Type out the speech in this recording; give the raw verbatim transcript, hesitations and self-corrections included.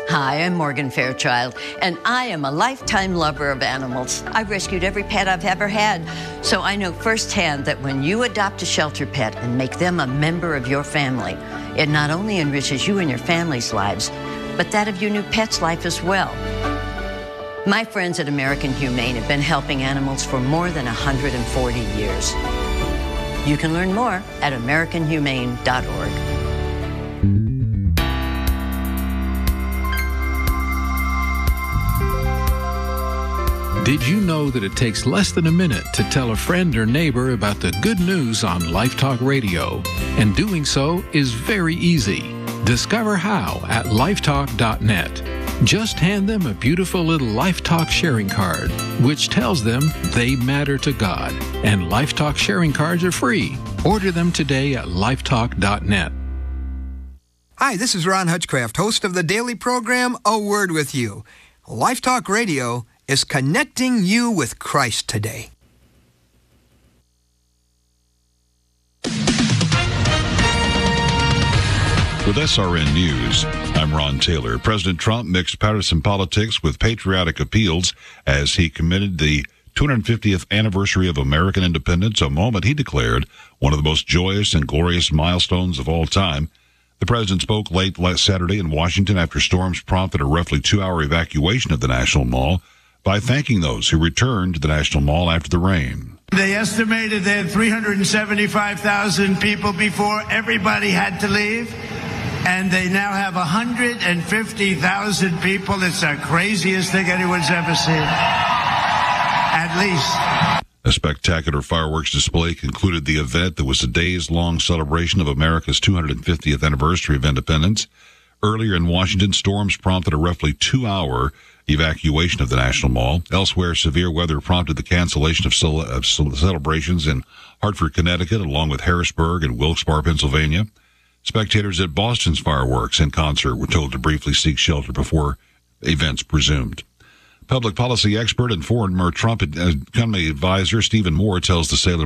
Hi, I'm Morgan Fairchild, and I am a lifetime lover of animals. I've rescued every pet I've ever had, so I know firsthand that when you adopt a shelter pet and make them a member of your family, it not only enriches you and your family's lives, but that of your new pet's life as well. My friends at American Humane have been helping animals for more than one hundred forty years. You can learn more at american humane dot org. Did you know that it takes less than a minute to tell a friend or neighbor about the good news on Life Talk Radio? And doing so is very easy. Discover how at lifetalk dot net. Just hand them a beautiful little Life Talk sharing card, which tells them they matter to God. And Life Talk sharing cards are free. Order them today at lifetalk dot net. Hi, this is Ron Hutchcraft, host of the daily program, A Word With You. Life Talk Radio is connecting you with Christ today. With S R N News, I'm Ron Taylor. President Trump mixed partisan politics with patriotic appeals as he committed the two hundred fiftieth anniversary of American independence, a moment he declared one of the most joyous and glorious milestones of all time. The president spoke late last Saturday in Washington after storms prompted a roughly two-hour evacuation of the National Mall by thanking those who returned to the National Mall after the rain. They estimated they had three hundred seventy-five thousand people before everybody had to leave, and they now have one hundred fifty thousand people. It's the craziest thing anyone's ever seen, at least. A spectacular fireworks display concluded the event that was a days-long celebration of America's two hundred fiftieth anniversary of independence. Earlier in Washington, storms prompted a roughly two-hour evacuation of the National Mall. Elsewhere, severe weather prompted the cancellation of, cel- of celebrations in Hartford, Connecticut, along with Harrisburg and Wilkes-Barre, Pennsylvania. Spectators at Boston's fireworks in concert were told to briefly seek shelter before events resumed. Public policy expert and former Trump economy advisor Stephen Moore tells the Salem